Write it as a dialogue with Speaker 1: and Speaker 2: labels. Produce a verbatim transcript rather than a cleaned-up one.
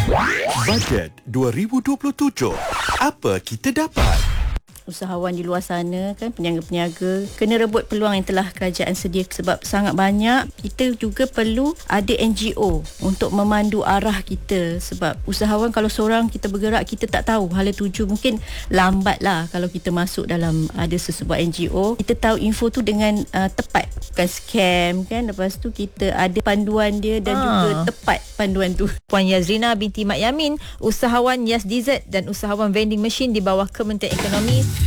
Speaker 1: Bajet dua ribu dua puluh tujuh. Apa kita dapat?
Speaker 2: Usahawan di luar sana kan, peniaga-peniaga kena rebut peluang yang telah kerajaan sedia sebab sangat banyak. Kita juga perlu ada N G O untuk memandu arah kita, sebab usahawan kalau seorang kita bergerak, kita tak tahu hala tuju, mungkin lambat lah kalau kita masuk dalam ada sesebuah N G O. Kita tahu info tu dengan uh, tepat, bukan scam kan. Lepas tu kita ada panduan dia dan ha. juga tepat panduan tu.
Speaker 3: Puan Yazrina binti Mat Yamin, usahawan Yas Dessert dan usahawan vending machine di bawah Kementerian Ekonomi.